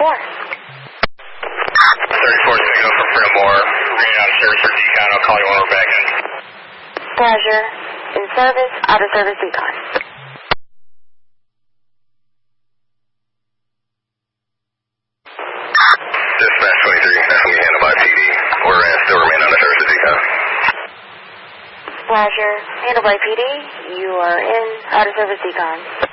34 signal for Fremore. Ringing out of service for decon. I'll call you when we're back in. Roger. In service, out of service decon. Dispatch 23, that's going to be handled by PD. We're still remain on the service for decon. Roger. Handled by PD. You are in out of service decon.